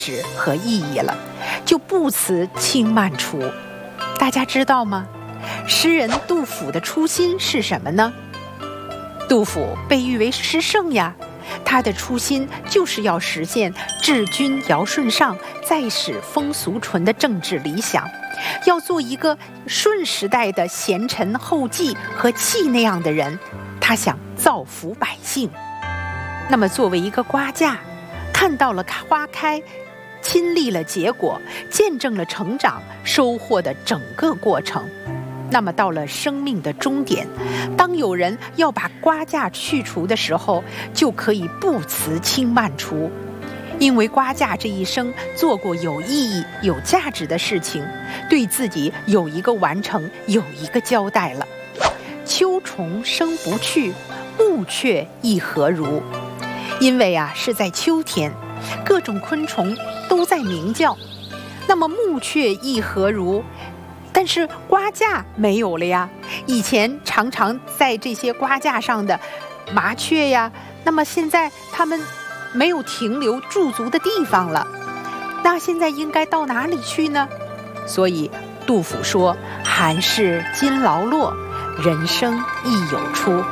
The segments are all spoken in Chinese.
值和意义了，就不辞轻慢除。大家知道吗？诗人杜甫的初心是什么呢？杜甫被誉为诗圣呀，他的初心就是要实现治君尧舜上，再使风俗淳的政治理想，要做一个舜时代的贤臣后继和契那样的人，他想造福百姓。那么作为一个瓜架，看到了花开，亲历了结果，见证了成长收获的整个过程，那么到了生命的终点，当有人要把瓜架去除的时候，就可以不辞轻慢除。因为瓜架这一生做过有意义有价值的事情，对自己有一个完成，有一个交代了。秋虫生不去，暮雀亦何如。因为是在秋天，各种昆虫都在鸣叫，那么暮雀亦何如？但是瓜架没有了呀，以前常常在这些瓜架上的麻雀呀，那么现在它们没有停留驻足的地方了，那现在应该到哪里去呢？所以杜甫说：寒士今劳落，人生亦有出。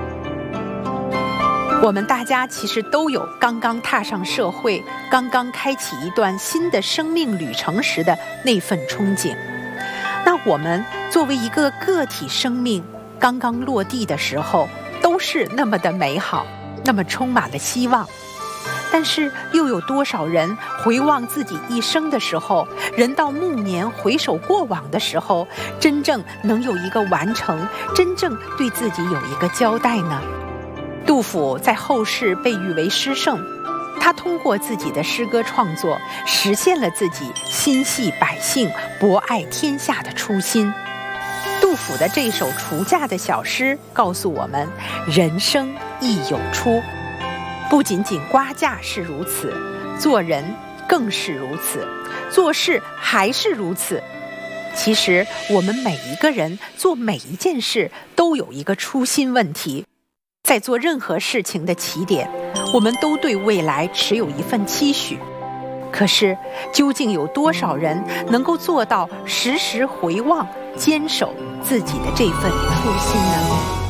我们大家其实都有刚刚踏上社会，刚刚开启一段新的生命旅程时的那份憧憬。那我们作为一个个体生命，刚刚落地的时候，都是那么的美好，那么充满了希望。但是又有多少人回望自己一生的时候，人到暮年回首过往的时候，真正能有一个完成，真正对自己有一个交代呢？杜甫在后世被誉为诗圣，他通过自己的诗歌创作，实现了自己心系百姓、博爱天下的初心。杜甫的这首除架的小诗告诉我们，人生亦有出。不仅仅瓜架是如此，做人更是如此，做事还是如此。其实我们每一个人做每一件事都有一个初心问题，在做任何事情的起点，我们都对未来持有一份期许。可是究竟有多少人能够做到时时回望，坚守自己的这份初心呢？